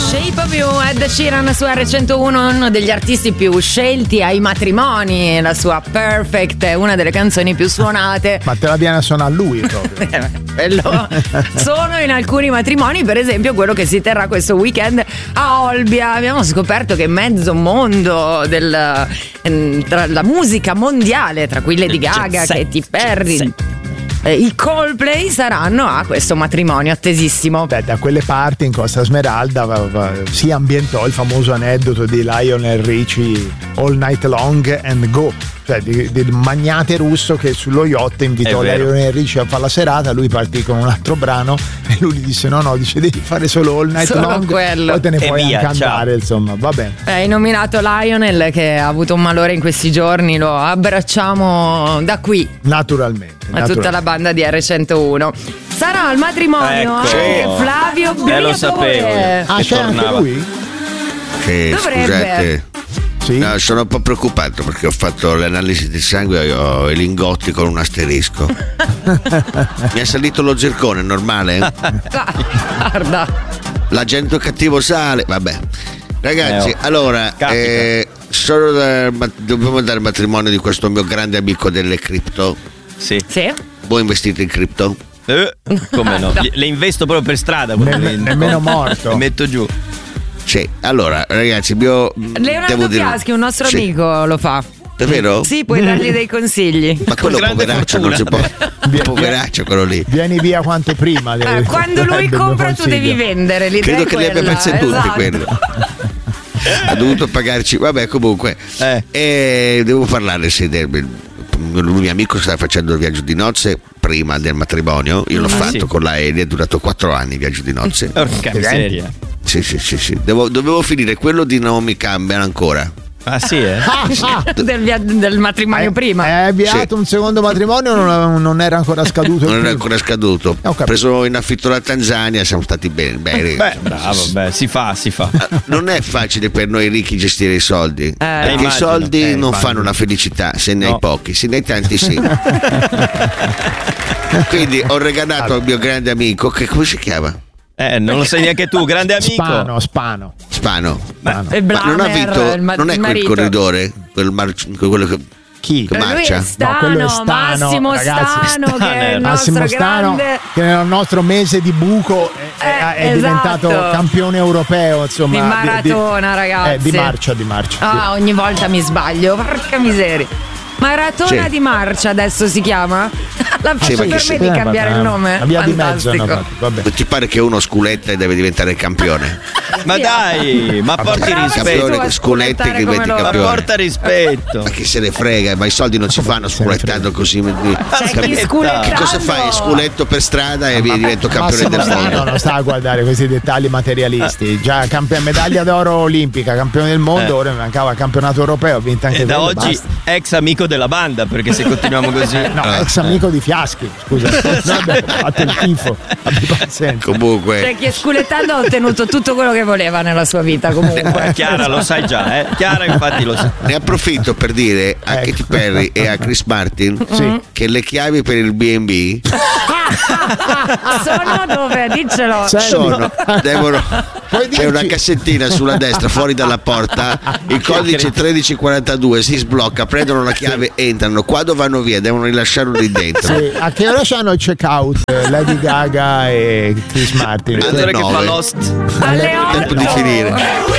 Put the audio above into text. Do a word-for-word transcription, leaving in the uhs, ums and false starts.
Shape of You, Ed Sheeran su erre centouno, uno degli artisti più scelti ai matrimoni. La sua Perfect è una delle canzoni più suonate. Ma te la viene a suonare lui proprio. Quello sono in alcuni matrimoni, per esempio quello che si terrà questo weekend a Olbia. Abbiamo scoperto che mezzo mondo del, tra la musica mondiale, tra cui Lady Gaga, Katy Perry, i Coldplay saranno a questo matrimonio attesissimo. Beh, da quelle parti in Costa Smeralda va, va, si ambientò il famoso aneddoto di Lionel Richie All Night Long and Go, cioè di, del magnate russo che sullo yacht invitò Lionel Richie a fare la serata. Lui partì con un altro brano e lui gli disse no no, dice devi fare solo All Night solo Long, quello. poi te ne E puoi via, anche andare, insomma, va bene. Hai nominato Lionel che ha avuto un malore in questi giorni, lo abbracciamo da qui naturalmente a tutta la banda di erre centouno. Sarà al matrimonio Ecco. anche Flavio Briatore. Eh, lo sapevo. Ah, c'è anche lui? Sì, Dovrebbe. scusate. Sì? No, sono un po' preoccupato perché ho fatto l'analisi del sangue e ho i lingotti con un asterisco. Mi è salito lo zircone, normale? Guarda. L'agente cattivo sale, vabbè. Ragazzi, Eh, oh. allora, Capita. eh, sono da- ma- dobbiamo andare al matrimonio di questo mio grande amico delle cripto. Sì. Sì? Voi investite in cripto? Eh, come no? Le- Le investo proprio per strada. Ne- le- nemmeno morto. Le metto giù. Sì, allora, ragazzi, il mio, Leonardo devo dire- Fiaschi, un nostro Sì. amico, lo fa. Davvero? Sì, puoi dargli dei consigli. Ma quello grande poveraccio non si può. Via- Poveraccio quello lì. Vieni via quanto prima. Eh, deve- quando lui del mio compra tu consiglio. devi vendere. L'idea Credo è che li abbia quella, perse tutti esatto. quello. Ha dovuto pagarci, vabbè, comunque. Eh. E devo parlare, sì, del, il mio amico stava facendo il viaggio di nozze prima del matrimonio. Io l'ho Ah, fatto sì. con la Eni, è durato quattro anni il viaggio di nozze. Porca miseria. Sì, sì, sì, sì. Devo- dovevo finire quello di Naomi Campbell ancora. Ah sì, eh? del, via- del matrimonio Eh, prima. È avviato Sì. un secondo matrimonio, non, non era ancora scaduto. il Non era primo. ancora scaduto. Ho Ho capito. preso in affitto la Tanzania, siamo stati bene. bene. Beh, bravo, beh, si fa, si fa. Non è facile per noi ricchi gestire i soldi. perché immagino. i soldi Eh, non immagino. fanno la felicità, se ne hai No. pochi, se ne hai tanti sì. Quindi ho regalato al mio grande amico, che come si chiama? Eh, non lo sai neanche tu, grande amico. Spano, Spano. Spano. Spano. Il Ma non ha Blamer, vinto, il ma- non è il quel marito. corridore, quel mar- quello che, Chi? che Lui è marcia. Stano, No, quello è Stano, Massimo ragazzi. Stano, che è il Massimo nostro Stano, grande che nel nostro mese di buco è, è- è Eh, diventato esatto. campione europeo, insomma, di maratona, di, ragazzi. eh, di marcia, di marcia. Ah, ogni volta mi sbaglio, porca miseria. Maratona Sì. di marcia adesso si chiama? La Sì, si perché permette sì. di cambiare il nome? La via di mezzo hanno Fantastico. fatto, vabbè. Non ti pare che uno sculetta e deve diventare campione? Ma dai, ma porti Prova rispetto. tu a Campione, sculetti che sculettare diventi come loro. Ma campione. porta rispetto. Ma chi se ne frega, ma i soldi non si fanno sculettando così. C'è chi Aspetta. sculettando. Che cosa fai? Sculetto per strada e vi divento campione Massimo del Stano mondo. non sta a guardare questi dettagli materialisti. Già campione, medaglia d'oro olimpica, campione del mondo, Eh. ora mi mancava il campionato europeo, ho vinto anche E da quello, oggi basta. ex amico della banda, perché se continuiamo così. No, ex amico di Fiaschi, scusa. Noi abbiamo fatto il tifo. Abbi pazienza. Comunque, Cioè chi è sculettando ha ottenuto tutto quello che voleva nella sua vita comunque. Chiara lo sai già, eh? Chiara infatti lo sa. ne approfitto per dire a Ecco. Katy Perry e a Chris Martin Sì. che le chiavi per il B and B Sono dove? Diccelo. Senti, sono, devono, puoi c'è una dirci- cassettina sulla destra fuori dalla porta, il codice tredici quarantadue, si sblocca, prendono la chiave, entrano, quando vanno via devono rilasciarlo lì dentro. Sì, a che ora c'hanno il check out Lady Gaga e Chris Martin? Alle Allora che fa nove. Lost. Alle Tempo di otto. finire.